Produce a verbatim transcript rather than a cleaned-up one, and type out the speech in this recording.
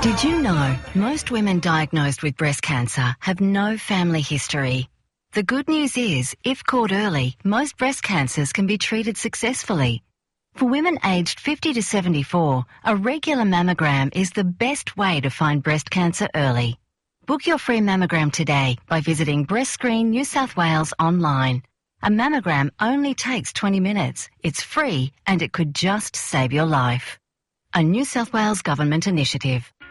Did you know most women diagnosed with breast cancer have no family history? The good news is, if caught early, most breast cancers can be treated successfully. For women aged fifty to seventy-four, a regular mammogram is the best way to find breast cancer early. Book your free mammogram today by visiting Breast Screen New South Wales online. A mammogram only takes twenty minutes. It's free and it could just save your life. A New South Wales Government initiative.